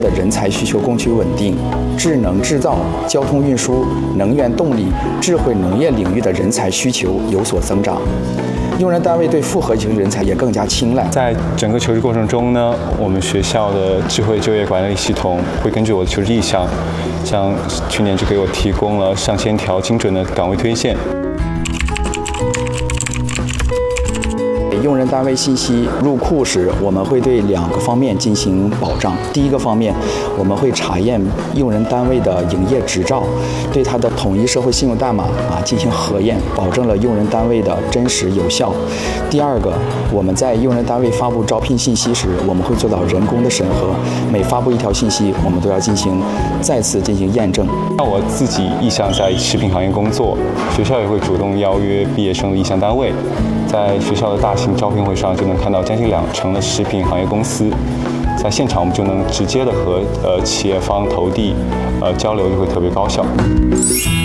的人才需求供求稳定，智能制造、交通运输、能源动力、智慧农业领域的人才需求有所增长。用人单位对复合型人才也更加青睐。 在整个求职过程中呢，我们学校的智慧就业管理系统会根据我的求职意向，像去年就给我提供了上千条精准的岗位推荐。 用人单位信息入库时，我们会对2个方面进行保障。第一个方面，我们会查验用人单位的营业执照，对它的统一社会信用代码进行核验，保证了用人单位的真实有效。第二个，我们在用人单位发布招聘信息时，我们会做到人工的审核，每发布一条信息，我们都要再次进行验证。 那我自己意向在食品行业工作，学校也会主动邀约毕业生的意向单位。在学校的大型招聘会上，就能看到将近20%的食品行业公司，在现场我们就能直接的和企业方投递交流，就会特别高效。